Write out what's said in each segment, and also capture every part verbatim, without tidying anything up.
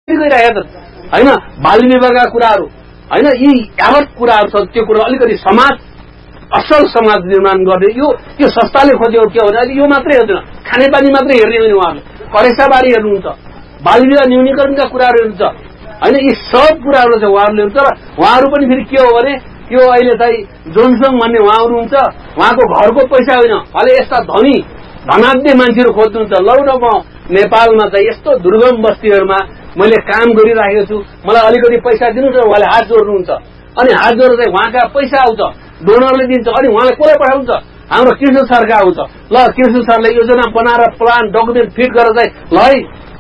गइरहेका छन् होइन। बाल विवाहका कुराहरू होइन, यी यावत कुराहरू छ त्यो कुरा अलिकति समाज असल समाज निर्माण गर्ने यो यो संस्थाले खोज्यो के हो भने यो मात्रै हेर्दैन, खानेपानी मात्रै हेर्ने भने उहाँहरूले करेसाबारी हेर्नुहुन्छ, बाल विवाह न्यूनीकरणका कुराहरू हेर्नुहुन्छ होइन। यी सब कुराहरू चाहिँ उहाँहरूले हुन्छ र उहाँहरू पनि फेरि के हो भने यो अहिले चाहिँ जोनसङ भन्ने उहाँ हुनुहुन्छ, उहाँको घरको पैसा होइन, उहाँले यस्ता धनी धनाढ्य मान्छेहरू खोज्नुहुन्छ। लौ न म नेपालमा चाहिँ यस्तो दुर्गम बस्तीहरूमा मैले काम गरिराखेको छु, मलाई अलिकति पैसा दिनुहोस् न, उहाँले हात जोड्नुहुन्छ अनि हात जोडेर चाहिँ उहाँका पैसा आउँछ, डोनरले दिन्छ अनि उहाँलाई कसलाई पठाउँछ, हाम्रो कृष्ण सरका आउँछ। ल कृष्ण सरले योजना बनाएर प्लान डकुमेन्ट फिट गरेर चाहिँ ल है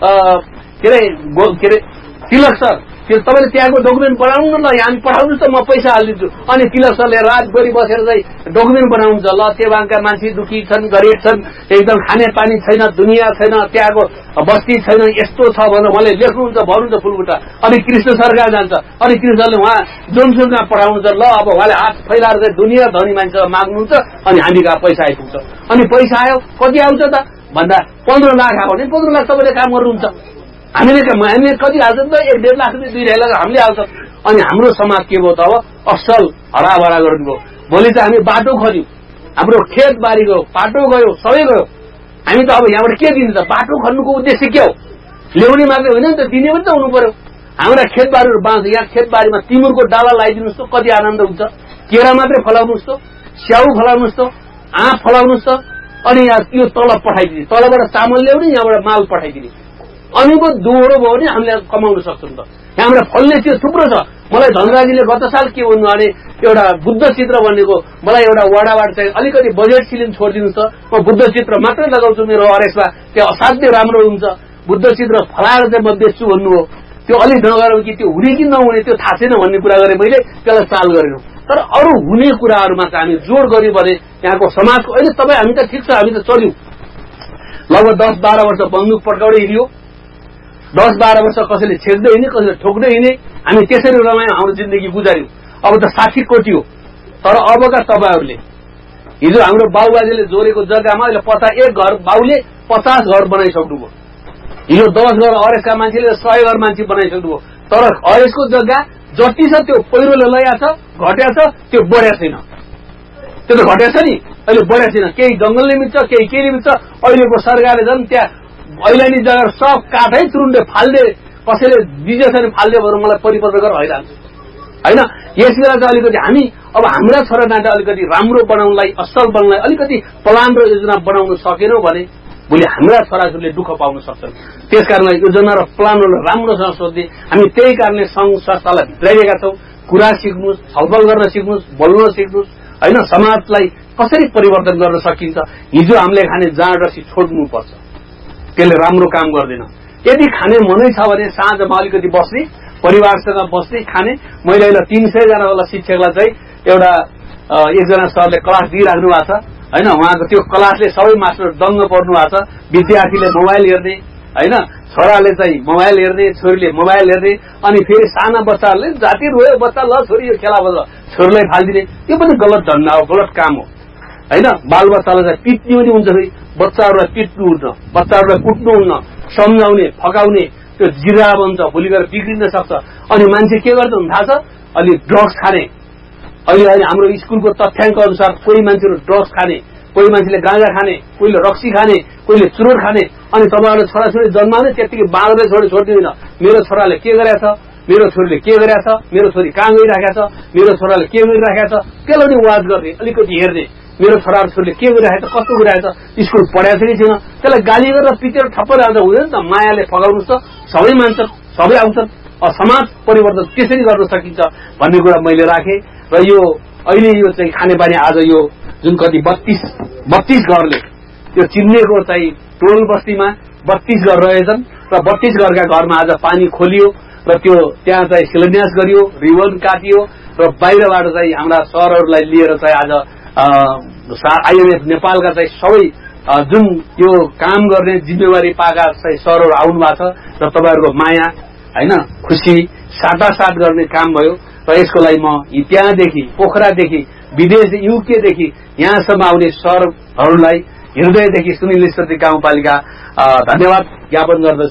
के अरे के अरे तिलक सर तपाईँले त्यहाँको डकुमेन्ट बनाउनु न, ल यहाँ पठाउनुहोस् त म पैसा हालिदिन्छु। अनि तिलक सरले रातभरि बसेर चाहिँ डकुमेन्ट बनाउँछ। ल त्यहाँका मान्छे दुखी छन्, गरिब छन्, एकदम खाने पानी छैन, दुनियाँ छैन, त्यहाँको बस्ती छैन, यस्तो छ भनेर उहाँले लेख्नुहुन्छ, भर्नुहुन्छ फुलबुटा। अनि कृष्ण सरकार जान्छ अनि कृष्णले उहाँ जोनसोनमा पठाउनुहुन्छ। ल अब उहाँले हात फैलाएर चाहिँ दुनियाँ धनी मान्छे माग्नुहुन्छ अनि हामी कहाँ पैसा आइपुग्छ। अनि पैसा आयो कति आउँछ त भन्दा पन्ध्र लाख आयो भने पन्ध्र लाख तपाईँले काम गर्नुहुन्छ। हामीले हामीले कति हाल्छ त एक डेढ लाख रुपियाँ दुई ढाई लाख हामीले हाल्छ। अनि हाम्रो समाज के भयो त अब असल हराभरा गर्नुभयो। भोलि चाहिँ हामी बाटो खन्यौँ, हाम्रो खेतबारी गयो, बाटो गयो, सबै गयो, हामी त अब यहाँबाट के दिन्छ त? बाटो खन्नुको उद्देश्य के हो? ल्याउने मात्रै होइन नि त, दिने पनि त हुनु पर्यो। हाम्रा खेतबारीहरू बाँच्छ, यहाँ खेतबारीमा तिमुरको डाला लगाइदिनुहोस् त कति आनन्द हुन्छ। केरा मात्रै फलाउनुहोस् त, स्याउ फलाउनुहोस् त, आँप फलाउनुहोस् त, अनि यहाँ त्यो तलब पठाइदिने, तलबाट चामल ल्याउने, यहाँबाट माल पठाइदिने, अनि पो दोहोरो भयो भने हामीले कमाउन सक्छौँ त। यहाँबाट फल्ने चिज थुप्रो छ। मलाई धनराजीले गत साल के भन्नु भने एउटा बुद्ध चित्र बनेको मलाई एउटा वडाबाट चाहिँ अलिकति बजेट सिलिङ छोडिदिनुहोस् त, म बुद्ध चित्र मात्रै लगाउँछु मेरो अरेसमा, त्यो असाध्यै राम्रो हुन्छ, बुद्ध चित्र फलाएर चाहिँ म बेच्छु भन्नु हो। त्यो अलिक नगरौँ कि त्यो हुने कि नहुने त्यो थाहा छैन भन्ने कुरा गरेँ मैले, त्यसलाई चाल गरेनौँ। तर अरू हुने कुराहरूमा चाहिँ हामी जोड गर्यो भने यहाँको समाजको अहिले तपाईँ हामी त ठिक छ, हामी त चल्यौँ लगभग दस बाह्र वर्ष बन्दुक पड्काउँदै हिँड्यो, दस बाह्र वर्ष कसैले छेक्दै हिँड्ने, कसैले ठोक्दै हिँड्ने, हामी त्यसरी रमायौँ, हाम्रो जिन्दगी गुजार्यौँ। अब त साठी कोटी हो। तर अबका तपाईँहरूले हिजो हाम्रो बाबुबाजेले जोडेको जग्गामा अहिले पचास एक घर बाउले पचास घर बनाइसक्नुभयो। हिजो दस घर अरेसका मान्छेले सय घर मान्छे बनाइसक्नुभयो। तर अरेसको जग्गा जति छ त्यो पहिरोले लया छ, घट्या छ, त्यो बढ्या छैन। त्यो त घट्या छ नि, अहिले बढ्या छैन। केही जंगलले मिल्छ, केही केहीले मिल्छ। अहिलेको सरकारले झन् त्यहाँ ऐलानी जग्गा सब काठै तुरुन्डे फाल्दे, कसैले बिजेछ भने फाल्दे भएर मलाई परिपत्र गरेर हैरान्छ होइन। यस बेला चाहिँ अलिकति हामी अब हाम्रा छोरा नाता अलिकति राम्रो बनाउनलाई, असल बनाउनलाई अलिकति प्लान र योजना बनाउन सकेनौँ भने भोलि हाम्रा छोराछोरीले दुःख पाउन सक्छन्। त्यस कारणले योजना र प्लानहरू राम्रोसँग सोच्दै हामी त्यही कारणले सङ्घ संस्थालाई भित्राइरहेका छौँ। कुरा सिक्नुहोस्, छलफल गर्न सिक्नुहोस्, बोल्न सिक्नुहोस् होइन, समाजलाई कसरी परिवर्तन गर्न सकिन्छ। हिजो हामीले खाने जाँड रसी छोड्नुपर्छ, त्यसले राम्रो काम गर्दैन। यदि खाने मनै छ भने साँझमा अलिकति बस्ने, परिवारसँग बस्ने, खाने। मैले अहिले तीन सयजना वाला शिक्षकलाई चाहिँ एउटा एकजना सरले क्लास दिइराख्नु भएको छ होइन, उहाँको त्यो क्लासले सबै मास्टर दङ्ग पर्नु भएको छ। विद्यार्थीले मोबाइल हेर्ने होइन, छोराले चाहिँ मोबाइल हेर्ने, छोरीले मोबाइल हेर्ने, अनि फेरि साना बच्चाहरूले जाति रोयो बच्चा, ल छोरी यो खेला बच्चा छोरीलाई फालिदिने, यो पनि गलत धन्दा हो, गलत काम हो होइन। बालबच्चालाई चाहिँ पिट्ने पनि हुन्छ, फेरि बच्चाहरूलाई पिट्नु हुन्न, बच्चाहरूलाई कुट्नु हुन्न, सम्झाउने फकाउने, त्यो जिरा बन्छ, भोलि गएर बिग्रिन सक्छ। अनि मान्छे के गर्छ थाहा छ, अलि ड्रग्स खाने। अहिले अहिले हाम्रो स्कुलको तथ्याङ्क अनुसार कोही मान्छेहरू ड्रग्स खाने, कोही मान्छेले गाँजा खाने, कोहीले रक्सी खाने, कोहीले चुरोट खाने। अनि तपाईँहरूले छोराछोरी जन्माउने त्यत्तिकै बाँधले छोडी छोडिदिँदैन। मेरो छोराले के गरेछ, मेरो छोरीले के गरेछ, मेरो छोरी कहाँ गइराखेको छ, मेरो छोराले के गरिराखेको छ, त्यसलाई पनि वाच गर्ने, अलिकति हेर्ने। मेरो छोरा छोरीले के गरिरहेको छ, कस्तो गरिरहेको छ, स्कुल पढाएको छ कि छैन, त्यसलाई गाली गरेर पिटेर ठप्पर आउँदा हुँदैन त। मायाले फगाउनुहोस् त, सबै मान्छन्, सबै आउँछन्। समाज परिवर्तन त्यसरी गर्न सकिन्छ भन्ने कुरा मैले राखेँ। र यो अहिले यो चाहिँ खानेपानी आज यो जुन कति बत्तीस बत्तीस घरले त्यो चिन्नेको चाहिँ टोल बस्तीमा बत्तीस घर रहेछन् र बत्तीस घरका घरमा आज पानी खोलियो र त्यो त्यहाँ चाहिँ शिलान्यास गरियो, रिबन काटियो र बाहिरबाट चाहिँ हाम्रा सहरहरूलाई लिएर चाहिँ आज आइएमएफ नेपालका चाहिँ सबै जुन यो काम गर्ने जिम्मेवारी पाएका चाहिँ सरहरू आउनु भएको छ र तपाईँहरूको माया होइन, खुसी साटासाट गर्ने काम भयो। र यसको लागि म त्यहाँदेखि पोखरादेखि विदेश युकेदेखि यहाँसम्म आउने सरहरूलाई हृदयदेखि सुनिल स्मृति गाउँपालिका धन्यवाद ज्ञापन गर्दछु। र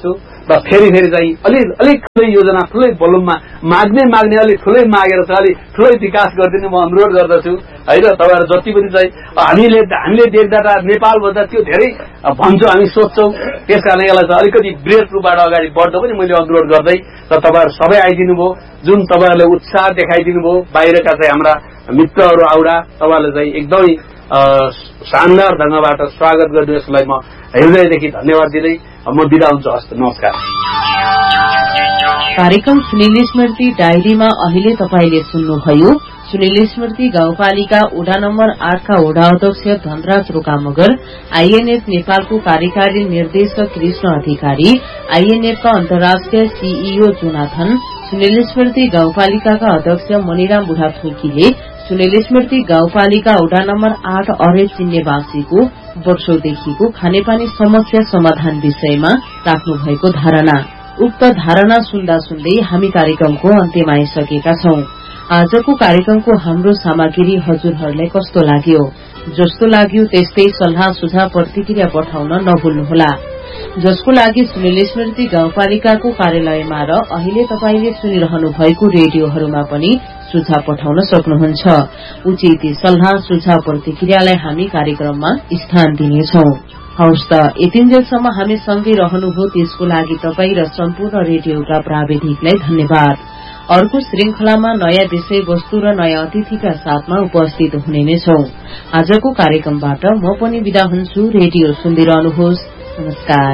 र फेरि फेरि चाहिँ अलिक अलिक ठुलै योजना ठुलै भोल्युममा माग्ने माग्ने अलिक ठुलै मागेर चाहिँ अलिक ठुलै विकास गरिदिने म अनुरोध गर्दछु होइन। तपाईँहरू जति पनि चाहिँ हामीले हामीले देख्दा नेपालभन्दा त्यो धेरै भन्छौँ, हामी सोध्छौँ, त्यस कारण यसलाई चाहिँ अलिकति बृहत रूपबाट अगाडि बढ्न पनि मैले अनुरोध गर्दै र तपाईँहरू सबै आइदिनु भयो, जुन तपाईँहरूले उत्साह देखाइदिनु भयो, बाहिरका चाहिँ हाम्रा मित्रहरू आउँदा तपाईँहरूले चाहिँ एकदमै शानदार ढङ्गबाट स्वागत गर्नु, यसलाई म हृदयदेखि धन्यवाद दिँदै म बिदा हुन्छु। हस्त, नमस्कार। कार्यक्रम सुनिल स्मृति डायरीमा अहिले तपाईँले सुन्नुभयो सुनिल स्मृति गाउँपालिका वडा नम्बर आठका वडा अध्यक्ष धनराज रोकामगर, आईएनएफ नेपालको कार्यकारी निर्देशक कृष्ण अधिकारी, आईएनएफका अन्तर्राष्ट्रिय सीईओ जोनाथन, सुनिल स्मृति गाउँपालिकाका अध्यक्ष मणिराम बुढाथोकीले सुनिल स्मृति गाउँपालिका वडा नम्बर आठ अरे चिन्नेवासीको वर्षौंदेखिको खानेपानी समस्या समाधान विषयमा राख्नु भएको धारणा। उक्त धारणा सुन्दा सुन्दै हामी कार्यक्रमको अन्त्यमा आइसकेका छौं। आजको कार्यक्रमको हाम्रो सामग्री हजुरहरूलाई कस्तो लाग्यो? जस्तो लाग्यो त्यस्तै सल्लाह सुझाव प्रतिक्रिया पठाउन नभुल्नुहोला। जसको लागि सुनिल स्मृति गाउँपालिकाको कार्यालयमा र अहिले तपाईले सुनिरहनु भएको रेडियोहरूमा पनि सुझाव पठाउन सक्नुहुन्छ। उचित सल्लाह सुझाव प्रतिक्रियालाई हामी कार्यक्रममा स्थान दिनेछौं। हवस् त, यतिन्जेलसम्म हामी सँगै रहनुभयो त्यसको लागि तपाईँ र सम्पूर्ण रेडियोका प्राविधिकलाई धन्यवाद। अर्को श्रृंखलामा नयाँ विषयवस्तु र नयाँ अतिथिका साथमा उपस्थित हुने नै छौं। आजको कार्यक्रमबाट म पनि बिदा हुन्छु। रेडियो सुन्दै रहनुहोस्। नमस्कार।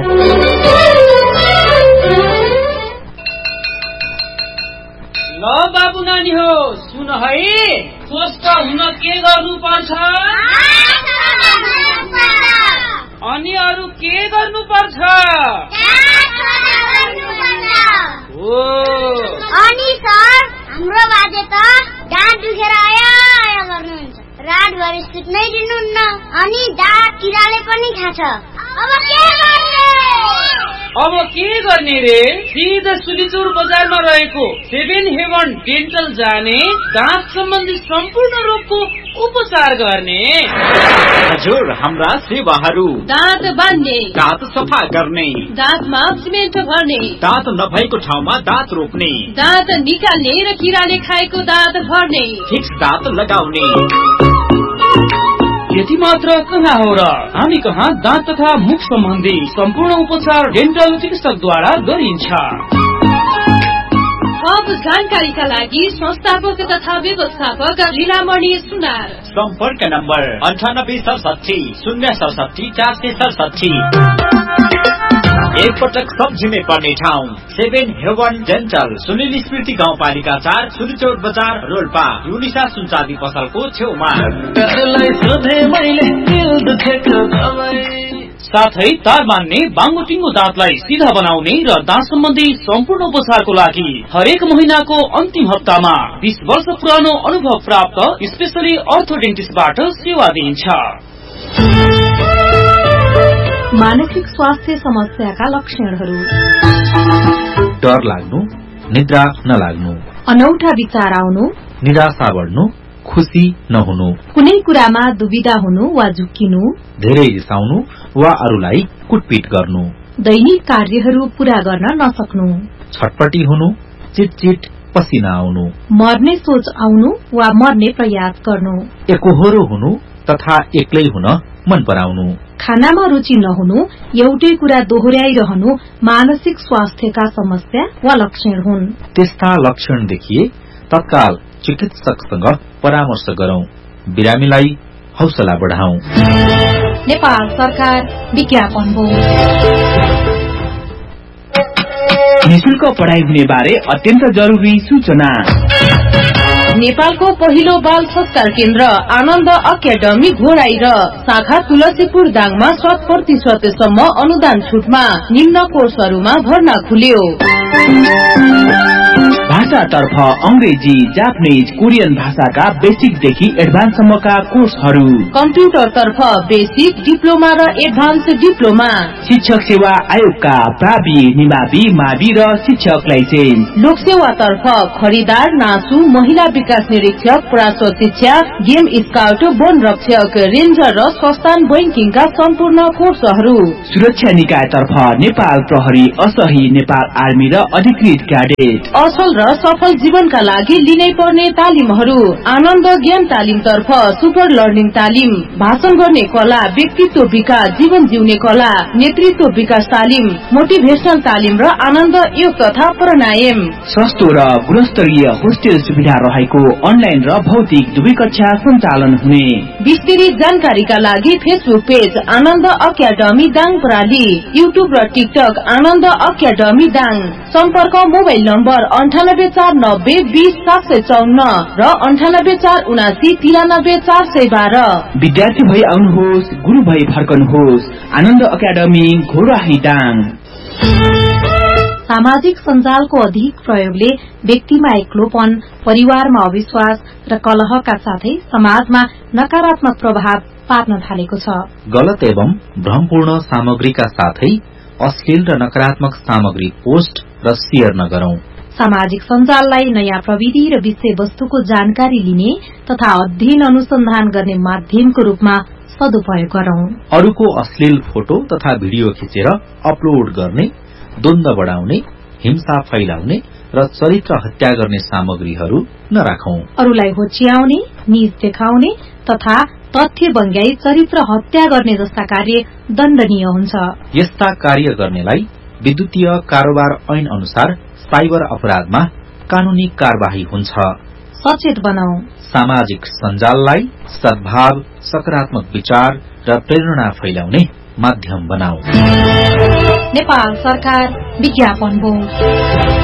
ल बाबु नानी हो, सुन है, स्वस्थ हुन के गर्नुपर्छ अनि अरू के गर्नुपर्छ? हो अनि सर, हाम्रो बाजे त दाँत दुखेर आया आया गर्नुहुन्छ, रातभरि सुत्नै दिनुहुन्न, अनि दाँत किराले पनि खान्छ। अब के गर्ने? अब के गर्ने रे? सिधा सुलिचुर बजारमा रहेको सेभेन हेभन डेन्टल जाने, दाँत सम्बन्धी सम्पूर्ण रोगको उपचार गर्ने। हजुर, हाम्रा सेवाहरू दाँत बान्ने, दाँत सफा गर्ने, दाँतमा सिमेन्ट भर्ने, दाँत नभएको ठाउँमा दाँत रोप्ने, दाँत निकाल्ने र किराले खाएको दाँत भर्ने, फिक्स दाँत लगाउने। यति मात्र कहाँ हो र? हामी कहाँ दाँत तथा मुख सम्बन्धी सम्पूर्ण उपचार डेन्टल चिकित्सकद्वारा गरिन्छ। थप जानकारीका लागि संस्थापक तथा व्यवस्थापक लीलामणि सुनार। सम्पर्क नम्बर अन्ठानब्बे सडसठी शून्य सडसठी चार सय सडसठी। एकपटक सम्झिने पर्ने ठाउँ सेभेन हेभन डेन्टल, सुनिल स्मृति गाउँपालिका चार, सुलिचौर बजार, रोल्पा, युनिसा सुनचाँदी पसलको छेउमा। साथै तार बान्ने, बाङ्गोटिङ्गो दाँतलाई सिधा बनाउने र दाँत सम्बन्धी सम्पूर्ण उपचारको लागि हरेक महिनाको अन्तिम हप्तामा बीस वर्ष पुरानो अनुभव प्राप्त स्पेशली अर्थोडेन्टिस्टबाट सेवा दिइन्छ। मानसिक स्वास्थ्य समस्याका लक्षणहरू: डर लाग्नु, निद्रा नलाग्नु, अनौठा विचार आउनु, निराशा बढ्नु, खुशी नहुनु, कुनै कुरामा दुविधा हुनु वा झुक्किनु, धेरै रिसाउनु वा अरूलाई कुटपिट गर्नु, दैनिक कार्यहरू पूरा गर्न नसक्नु, छटपटी हुनु, चिटचिट पसिना आउनु, मर्ने सोच आउनु वा मर्ने प्रयास गर्नु, एकोहोरो हुनु तथा एक्लै हुन मन पराउनु, खानामा रुचि नहुनु, एउटै कुरा दोहोर्याइरहनु मानसिक स्वास्थ्यका समस्या वा लक्षण हुन्। त्यस्ता लक्षण देखिए तत्काल चिकित्सकसँग परामर्श गरौं, बिरामीलाई हौसला बढाउँ। नेपाल सरकार विज्ञापन हो। निशुल्क पढ़ाई हुने बारे अत्यन्त जरुरी सूचना। नेपालको पहिलो बाल संस्कार केन्द्र आनन्द अकादमी घोराई र शाखा तुलसीपुर दाङमा शत प्रतिशतसम्म अनुदान छुटमा निम्न कोर्सहरूमा भर्ना खुल्यो। भाषातर्फ अंग्रेजी, जापानिज, कोरियन भाषाका बेसिकदेखि एडभान्ससम्मका कोर्सहरू, कम्प्युटरतर्फ बेसिक, डिप्लोमा र एडभान्स डिप्लोमा, शिक्षक सेवा आयोगका प्रावि, निमावि, मावि र शिक्षक लाइसेन्स, लोकसेवातर्फ खरिदार, नासु, महिला विकास निरीक्षक, प्राश्व शिक्षा, गेम स्काउट, वन रक्षक, रेन्जर र संस्थान बैंकिङका सम्पूर्ण कोर्सहरू, सुरक्षा निकायतर्फ नेपाल प्रहरी, असही, नेपाल आर्मी र अधिकृत क्याडेट, असल र सफल जीवनका लागि लिनै पर्ने तालिमहरू, आनन्द ज्ञान तालिम तर्फ सुपर लर्निङ तालिम, भाषण गर्ने कला, व्यक्तित्व विकास, जीवन जिउने कला, नेतृत्व विकास तालिम, मोटिभेशनल तालिम र आनन्द योग तथा प्राणायाम, सस्तो र गुणस्तरीय होस्टेल सुविधा रहेको अनलाइन र भौतिक दुवै कक्षा सञ्चालन हुने। विस्तृत जानकारीका लागि फेसबुक पेज आनन्द अकादमी दाङ प्रणाली, युट्युब र टिकटक आनन्द अकादमी दाङ, सम्पर्क मोबाइल नम्बर अन्ठानब्बे चार नब्बे बीस सात सय चौन्न र अन्ठानब्बे चार उनासी तिरानब्बे चार सय बाह्र। विद्यार्थी भई आउनुहोस्, गुरु भई फर्कनुहोस्। आनन्द अकादमी घोराही दाङ। सामाजिक सञ्जालको अधिक प्रयोगले व्यक्तिमा एक्लोपन, परिवारमा अविश्वास र कलहका साथै समाजमा नकारात्मक प्रभाव पार्न थालेको छ। गलत एवं भ्रमपूर्ण सामग्रीका साथै अश्लील र नकारात्मक सामग्री पोस्ट र शेयर नगरौं। सामाजिक सञ्जाललाई नयाँ प्रविधि र विषयवस्तुको जानकारी लिने तथा अध्ययन अनुसन्धान गर्ने माध्यमको रूपमा सदुपयोग गरौं। अरूको अश्लील फोटो तथा भिडियो खिचेर अपलोड गर्ने, द्वन्द्व बढ़ाउने, हिंसा फैलाउने र चरित्र हत्या गर्ने सामग्रीहरू नराखौं। अरूलाई होच्याउने, नीच देखाउने तथा तथ्य बङ्ग्याई चरित्र हत्या गर्ने जस्ता कार्य दण्डनीय हुन्छ। यस्ता कार्य गर्नेलाई विद्युतीय कारोबार ऐन अनुसार साइबर अपराधमा कानूनी कार्यवाही हुन्छ। सचेत बनाऊ। सामाजिक सञ्जाललाई सद्भाव, सकारात्मक विचार र प्रेरणा फैलाउने माध्यम बनाऊ। नेपाल सरकार विज्ञापन बोर्ड।